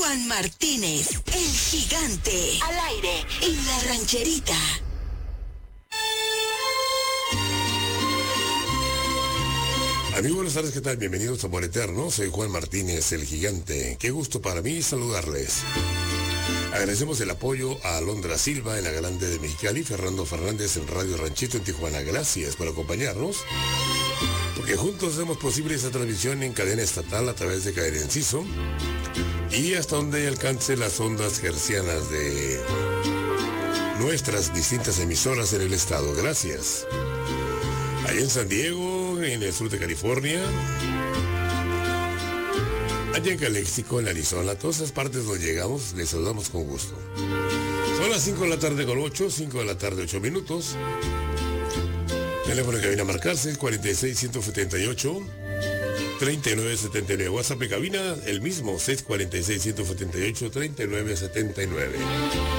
Juan Martínez, el gigante, al aire en la rancherita. Amigos, buenas tardes, ¿qué tal? Bienvenidos a Amor Eterno. Soy Juan Martínez, el gigante. Qué gusto para mí saludarles. Agradecemos el apoyo a Alondra Silva en la Grande de Mexicali, Fernando Fernández en Radio Ranchito en Tijuana. Gracias por acompañarnos, porque juntos hacemos posible esta transmisión en cadena estatal a través de Cadena Enciso y hasta donde alcance las ondas hercianas de nuestras distintas emisoras en el estado. Gracias. Allá en San Diego, en el sur de California, allá en Calexico, en Arizona, todas esas partes donde llegamos, les saludamos con gusto. Son las 5 de la tarde con 5 de la tarde 8 minutos. Teléfono en cabina a marcarse, el 46-178-3979. WhatsApp en cabina, el mismo, 646-178-3979.